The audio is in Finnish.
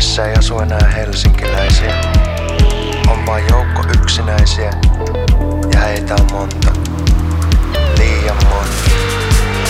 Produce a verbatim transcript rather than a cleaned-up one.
missä ei asu enää helsinkiläisiä. On vain joukko yksinäisiä,